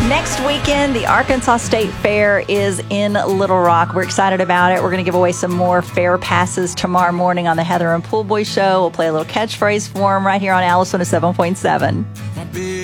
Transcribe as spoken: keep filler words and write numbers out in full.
Next weekend, the Arkansas State Fair is in Little Rock. We're excited about it. We're going to give away some more fair passes tomorrow morning on the Heather and Pool Boy Show. We'll play a little catchphrase for them right here on Alice one oh seven point seven.